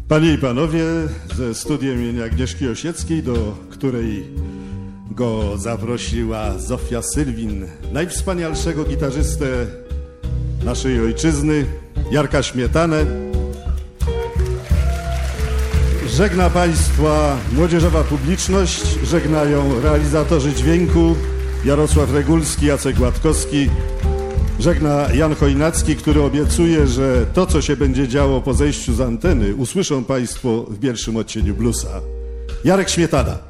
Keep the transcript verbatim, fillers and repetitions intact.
Panie i panowie, ze studiem imienia Agnieszki Osieckiej, do której go zaprosiła Zofia Sylwin, najwspanialszego gitarzystę naszej ojczyzny, Jarka Śmietanę. Żegna Państwa młodzieżowa publiczność, żegnają realizatorzy dźwięku Jarosław Regulski, Jacek Gładkowski. Żegna Jan Chojnacki, który obiecuje, że to, co się będzie działo po zejściu z anteny, usłyszą Państwo w pierwszym odcieniu bluesa. Jarek Śmietana.